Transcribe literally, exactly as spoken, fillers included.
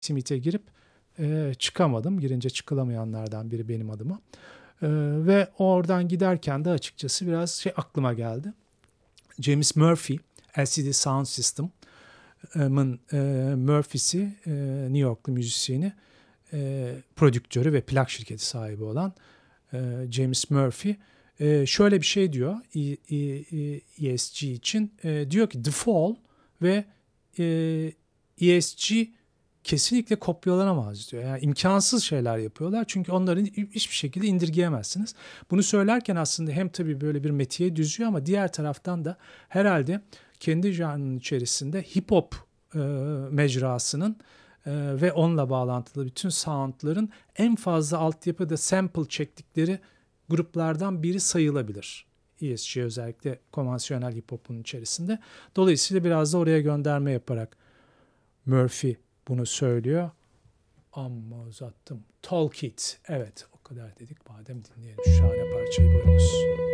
Smith'e girip e, çıkamadım. Girince çıkılamayanlardan biri benim adıma. E, ve oradan giderken de açıkçası biraz şey aklıma geldi. James Murphy, L C D Sound System'ın e, Murphy'si, e, New Yorklu müzisyeni, e, prodüktörü ve plak şirketi sahibi olan e, James Murphy e, şöyle bir şey diyor E, e, E S G için. E, diyor ki The Fall ve e, E S G kesinlikle kopyalanamaz diyor. Yani imkansız şeyler yapıyorlar çünkü onları hiçbir şekilde indirgeyemezsiniz. Bunu söylerken aslında hem tabii böyle bir metiye düzüyor ama diğer taraftan da herhalde kendi janrının içerisinde hip hop e, mecrasının e, ve onunla bağlantılı bütün soundların en fazla altyapıda sample çektikleri gruplardan biri sayılabilir. E S G özellikle konvansiyonel hip hop'un içerisinde. Dolayısıyla biraz da oraya gönderme yaparak Murphy bunu söylüyor. Amma uzattım. Talk It. Evet, o kadar dedik. Madem dinleyelim şu şahane parçayı, buyurunuz.